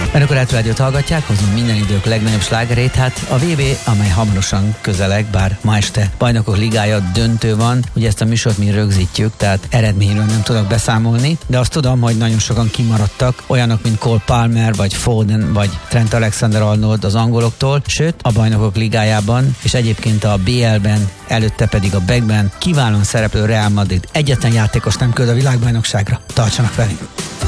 Önök a Retro Rádiót hallgatják, hozunk minden idők legnagyobb slágerét, hát a VB, amely hamarosan közeleg, bár ma este Bajnokok Ligája döntő van, ugye ezt a műsort mi rögzítjük, tehát eredményről nem tudok beszámolni, de azt tudom, hogy nagyon sokan kimaradtak, olyanok, mint Cole Palmer, vagy Foden, vagy Trent Alexander-Arnold az angoloktól, sőt a Bajnokok Ligájában, és egyébként a BL-ben, előtte pedig a BEC-ben kiválóan szereplő Real Madrid egyetlen játékos nem küld a világbajnokságra. Tartsanak velünk!